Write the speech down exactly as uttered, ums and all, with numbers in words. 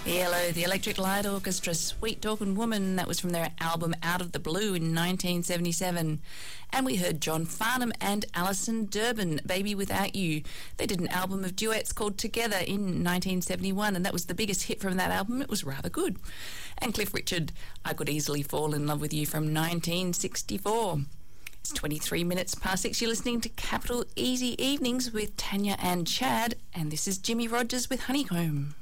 Hello, the Electric Light Orchestra, Sweet Talkin' Woman. That was from their album Out of the Blue in nineteen seventy-seven. And we heard John Farnham and Alison Durbin, Baby Without You. They did an album of duets called Together in nineteen seventy-one, and that was the biggest hit from that album. It was rather good. And Cliff Richard, I Could Easily Fall in Love with You from nineteen sixty-four. It's twenty-three minutes past six. You're listening to Capital Easy Evenings with Tanya and Chad, and this is Jimmy Rogers with Honeycomb.